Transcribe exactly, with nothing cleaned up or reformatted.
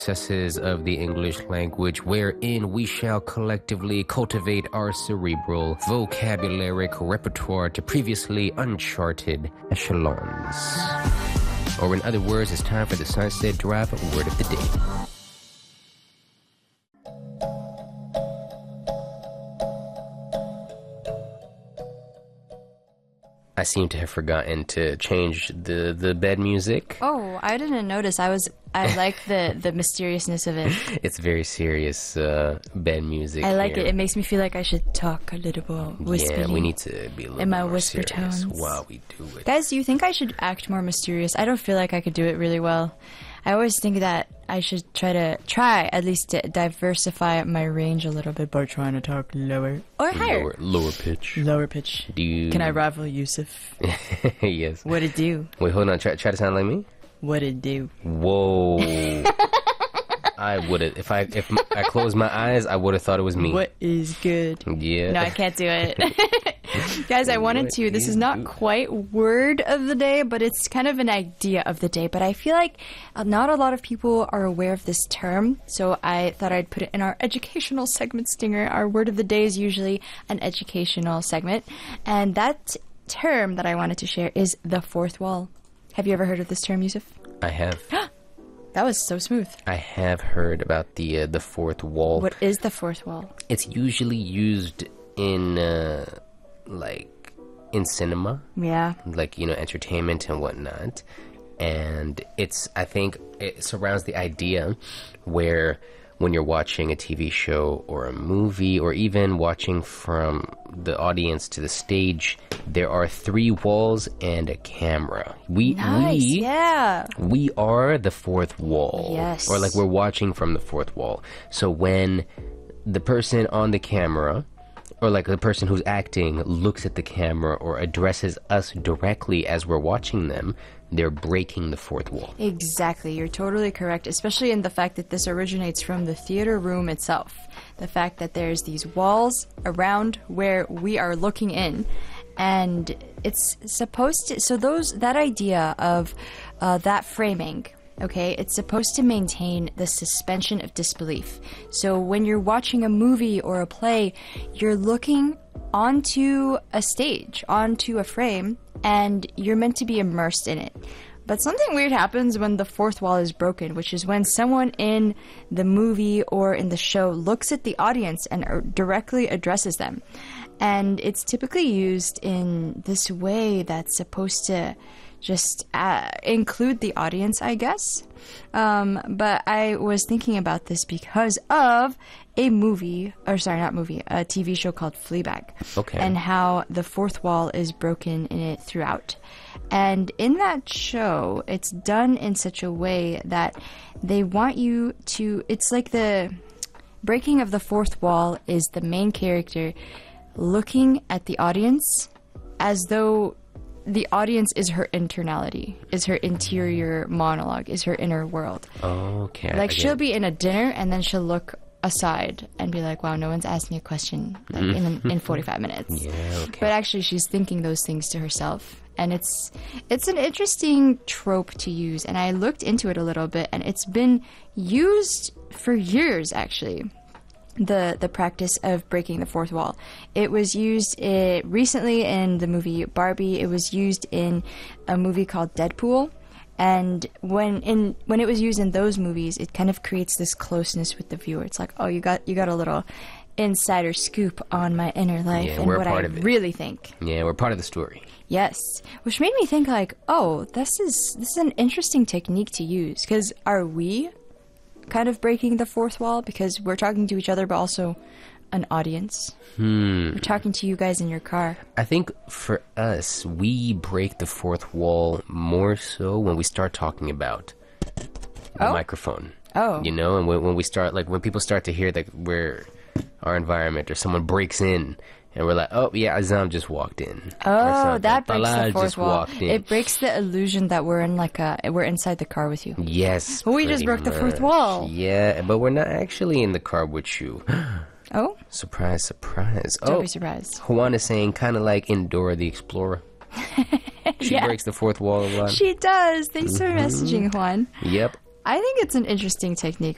Processes of the English language, wherein we shall collectively cultivate our cerebral vocabularic repertoire to previously uncharted echelons. Or in other words, it's time for the Sunset Drive word of the day. I seem to have forgotten to change the, the bed music. Oh, I didn't notice. I was I like the, the mysteriousness of it. It's very serious uh, bed music. I like here. it. It makes me feel like I should talk a little more wispy. Yeah, we need to be a little in my more whisper serious tones while we do it. Guys, do you think I should act more mysterious? I don't feel like I could do it really well. I always think that I should try to try at least to diversify my range a little bit by trying to talk lower or higher. Lower, lower pitch. Lower pitch. Do you? Can I rival Yusuf? Yes. What it do? Wait, hold on. Try, try to sound like me. What it do? Whoa. I would have, if I if I closed my eyes, I would have thought it was me. What is good? Yeah. No, I can't do it. Guys, I wanted What to. This is is not good? quite word of the day, but it's kind of an idea of the day. But I feel like uh, not a lot of people are aware of this term, so I thought I'd put it in our educational segment stinger. Our word of the day is usually an educational segment, and that term that I wanted to share is the fourth wall. Have you ever heard of this term, Yusuf? I have. That was so smooth. I have heard about the uh, the fourth wall. What is the fourth wall? It's usually used in uh, like in cinema, Yeah. like, you know, entertainment and whatnot. And it's, I think it surrounds the idea where when you're watching a T V show or a movie, or even watching from the audience to the stage, there are three walls and a camera. We Nice, we yeah. we are the fourth wall. Yes. Or like we're watching from the fourth wall. So when the person on the camera, or like the person who's acting, looks at the camera or addresses us directly as we're watching them, they're breaking the fourth wall. Exactly, you're totally correct, especially in the fact that this originates from the theater room itself. The fact that there's these walls around where we are looking in, and it's supposed to, so those, that idea of uh, that framing, okay, it's supposed to maintain the suspension of disbelief. So when you're watching a movie or a play, you're looking onto a stage, onto a frame, and you're meant to be immersed in it. But something weird happens when the fourth wall is broken, which is when someone in the movie or in the show looks at the audience and er- directly addresses them. And it's typically used in this way that's supposed to just uh, include the audience, I guess. Um, but I was thinking about this because of a movie, or sorry, not movie, a T V show called Fleabag. Okay. And how the fourth wall is broken in it throughout. And in that show, it's done in such a way that they want you to, it's like the breaking of the fourth wall is the main character looking at the audience as though the audience is her internality, is her interior monologue, is her inner world. Okay. Like I she'll get- be in a dinner and then she'll look aside and be like, wow, no one's asked me a question like in in forty-five minutes. Yeah, okay. But actually she's thinking those things to herself. And it's it's an interesting trope to use, and I looked into it a little bit, and it's been used for years actually. The the practice of breaking the fourth wall. It was used uh, recently in the movie Barbie. It was used in a movie called Deadpool. And when in when it was used in those movies, it kind of creates this closeness with the viewer. It's like, oh, you got you got a little insider scoop on my inner life Yeah, and we're a what part I of it. really think. Yeah, we're part of the story. Yes, which made me think like, oh, this is this is an interesting technique to use, because are we kind of breaking the fourth wall because we're talking to each other but also an audience? Hmm. We're talking to you guys in your car. I think for us, we break the fourth wall more so when we start talking about the Oh. microphone. Oh. You know, and when, when we start, like, when people start to hear that we're our environment, or someone breaks in, and we're like, oh, yeah, Azam just walked in. Or Oh, something. that breaks Talal the fourth just wall. walked in. It breaks the illusion that we're in like a we're inside the car with you. Yes. But we just pretty broke the fourth much. wall. Yeah, but we're not actually in the car with you. Oh, Surprise, surprise. don't oh, be surprised. Juan is saying kind of like in Dora the Explorer. She Yeah. breaks the fourth wall a lot. She does. Thanks for messaging, Juan. Yep. I think it's an interesting technique.